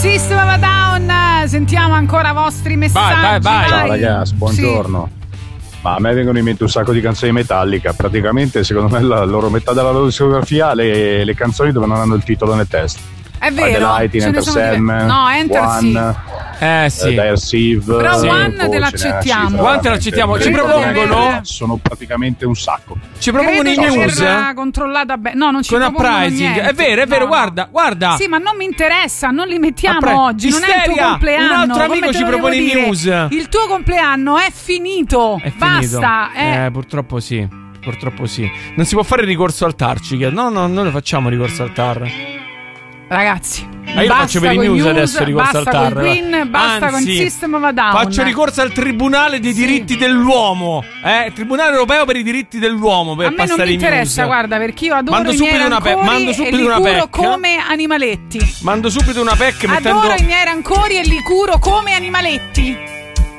System of a Down, sentiamo ancora i vostri messaggi. Vai. Ciao ragazzi, buongiorno. Sì. Ma a me vengono in mente un sacco di canzoni Metallica. Praticamente, secondo me, la loro metà della loro discografia, le canzoni dove non hanno il titolo nel testo. È vero, Enter Sandman, no, Enter One, sì. Dire Sieve. Però sì, One te l'accettiamo. One te l'accettiamo. Ci propongono. Sono praticamente un sacco. Ci propongono i news controllata bene. No, non ci con propongono Uprising. niente. È vero, No. guarda. Sì, ma non mi interessa, non li mettiamo oggi. Non è il tuo Isteria, compleanno. un altro come amico te ci lo propone devo i dire? news. Il tuo compleanno è finito. Basta. Purtroppo sì. Non si può fare ricorso al TAR. No, noi lo facciamo ricorso al TAR. Ragazzi, io faccio per i news adesso ricorso al TAR. Basta con Queen, basta con System of a Down. Faccio ricorso al Tribunale dei diritti dell'uomo, Tribunale europeo per i diritti dell'uomo, per a me passare non mi i news. interessa, guarda, perché io adoro Mando i subito miei una rancori e li curo come animaletti. Mando subito una PEC mettendo... Adoro i miei rancori e li curo come animaletti.